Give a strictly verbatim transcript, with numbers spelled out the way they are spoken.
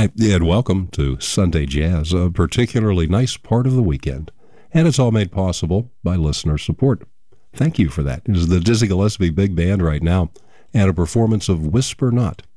Hi, and welcome to Sunday Jazz, a particularly nice part of the weekend. And it's all made possible by listener support. Thank you for that. It is the Dizzy Gillespie Big Band right now, and a performance of Whisper Not,